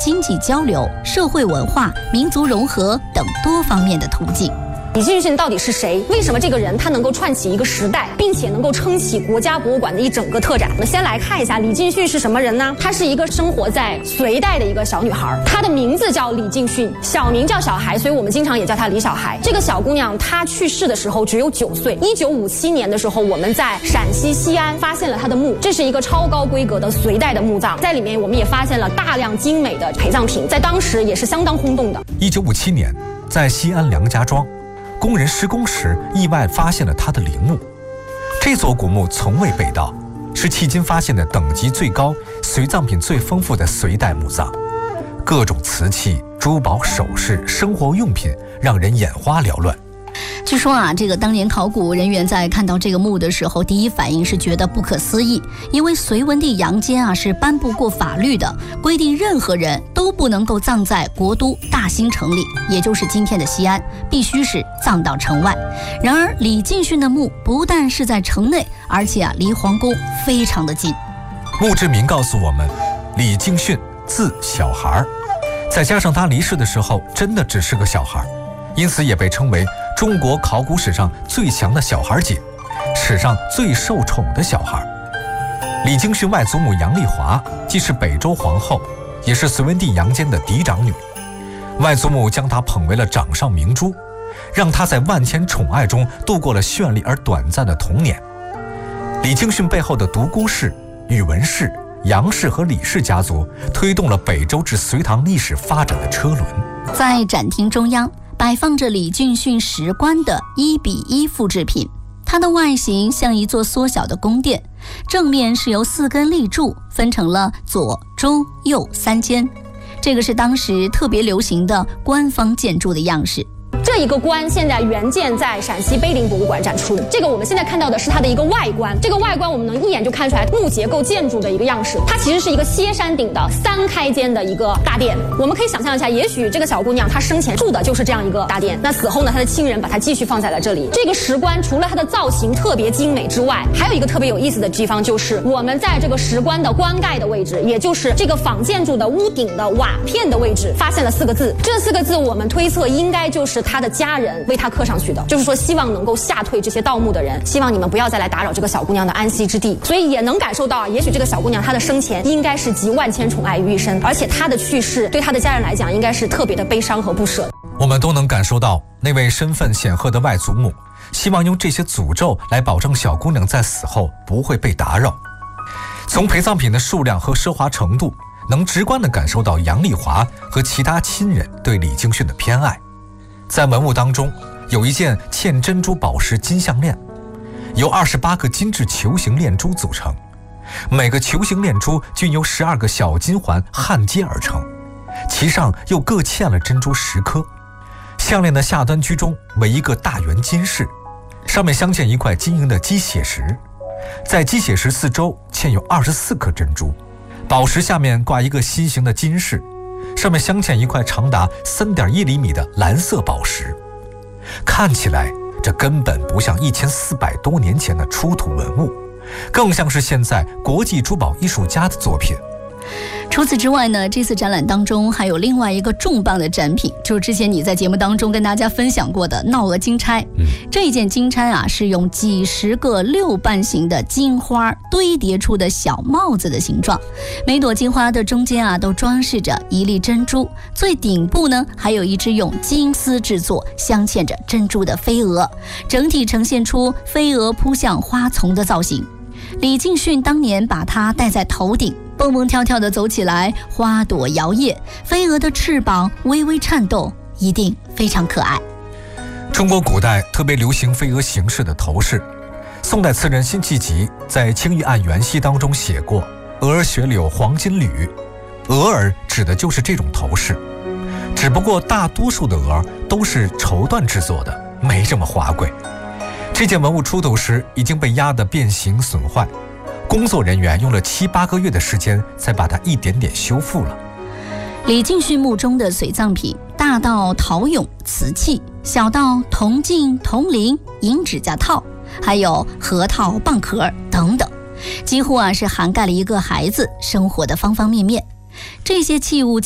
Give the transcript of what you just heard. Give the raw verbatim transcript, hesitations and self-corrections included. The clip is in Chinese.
经济交流、社会文化、民族融合等多方面的途径。 李敬训到底是谁？为什么这个人他能够串起一个时代，并且能够撑起国家博物馆的一整个特展？我们先来看一下李敬训是什么人呢？她是一个生活在隋代的一个小女孩，她的名字叫李敬训，小名叫小孩，所以我们经常也叫她李小孩。这个小姑娘她去世的时候只有九岁。一九五七年的时候，我们在陕西西安发现了她的墓，这是一个超高规格的隋代的墓葬，在里面我们也发现了大量精美的陪葬品，在当时也是相当轰动的。 一九五七年，在西安梁家庄，工人施工时意外发现了他的陵墓。这座古墓从未被盗，是迄今发现的等级最高、随葬品最丰富的隋代墓葬。各种瓷器、珠宝首饰、生活用品让人眼花缭乱。 据说啊，这个当年考古人员在看到这个墓的时候，第一反应是觉得不可思议，因为隋文帝杨坚啊是颁布过法律的，规定任何人都不能够葬在国都大兴城里，也就是今天的西安，必须是葬到城外。然而李敬训的墓不但是在城内，而且啊离皇宫非常的近。 墓志铭告诉我们，李敬训字小孩，再加上他离世的时候真的只是个小孩，因此也被称为中国考古史上最强的小孩姐，史上最受宠的小孩。李敬训外祖母杨丽华既是北周皇后，也是隋文帝杨坚的嫡长女。外祖母将她捧为了掌上明珠，让她在万千宠爱中度过了绚丽而短暂的童年。李敬训背后的独孤氏、宇文氏、杨氏和李氏家族，推动了北周至隋唐历史发展的车轮。 在展厅中央摆放着李敬训石棺的一比一复制品，它的外形像一座缩小的宫殿，正面是由四根立柱分成了左、中、右三间，这个是当时特别流行的官方建筑的样式。 这一个棺现在原件在陕西碑林博物馆展出，这个我们现在看到的是它的一个外观，这个外观我们能一眼就看出来木结构建筑的一个样式，它其实是一个歇山顶的三开间的一个大殿。我们可以想象一下，也许这个小姑娘她生前住的就是这样一个大殿，那死后呢，她的亲人把它继续放在了这里。这个石棺除了它的造型特别精美之外，还有一个特别有意思的地方，就是我们在这个石棺的棺盖的位置，也就是这个仿建筑的屋顶的瓦片的位置，发现了四个字，这四个字我们推测应该就是他的家人为他刻上去的，就是说希望能够吓退这些盗墓的人，希望你们不要再来打扰这个小姑娘的安息之地。所以也能感受到啊，也许这个小姑娘她的生前应该是集万千宠爱于一身，而且她的去世对她的家人来讲应该是特别的悲伤和不舍。 我们都能感受到那位身份显赫的外祖母希望用这些诅咒来保证小姑娘在死后不会被打扰。从陪葬品的数量和奢华程度，能直观地感受到杨丽华和其他亲人对李敬训的偏爱。在文物当中，有一件嵌珍珠宝石金项链，由二十八个精致球形链珠组成，每个球形链珠均由十二个小金环焊接而成，其上又各嵌了珍珠十颗。项链的下端居中为一个大圆金饰，上面镶嵌一块晶莹的鸡血石，在鸡血石四周嵌有二十四颗珍珠。宝石下面挂一个心形的金饰，上面镶嵌一块长达 三点一厘米的蓝色宝石。看起来这根本不像一千四百多年前的出土文物，更像是现在国际珠宝艺术家的作品。 除此之外呢，这次展览当中还有另外一个重磅的展品，就是之前你在节目当中跟大家分享过的闹额金钗。嗯、这一件金钗啊，是用几十个六瓣形的金花堆叠出的小帽子的形状，每朵金花的中间啊都装饰着一粒珍珠，最顶部呢还有一只用金丝制作镶嵌着珍珠的飞蛾，整体呈现出飞蛾扑向花丛的造型。李敬训当年把它戴在头顶，蹦蹦跳跳地走起来，花朵摇曳，飞蛾的翅膀微微颤动，一定非常可爱。 中国古代特别流行飞蛾形式的头饰，宋代词人辛弃疾在《青玉案元夕》当中写过蛾儿雪柳黄金缕，蛾儿指的就是这种头饰，只不过大多数的蛾都是绸缎制作的，没这么华贵。这件文物出土时已经被压得变形损坏，工作人员用了七八个月的时间才把它一点点修复了。 李敬训墓中的随葬品大到陶俑、瓷器，小到铜镜、铜铃、银指甲套，还有核桃、蚌壳等等，几乎啊是涵盖了一个孩子生活的方方面面。这些器物